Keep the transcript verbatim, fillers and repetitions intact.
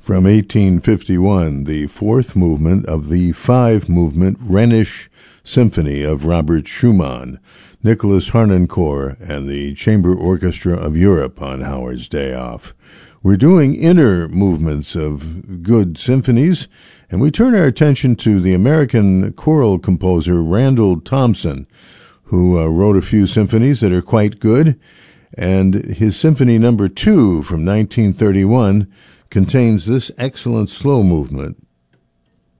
From eighteen fifty-one, the fourth movement of the five-movement Rhenish Symphony of Robert Schumann, Nicholas Harnoncourt, and the Chamber Orchestra of Europe on Howard's Day Off. We're doing inner movements of good symphonies, and we turn our attention to the American choral composer Randall Thompson, who uh, wrote a few symphonies that are quite good, and his Symphony Number Two from nineteen thirty-one contains this excellent slow movement.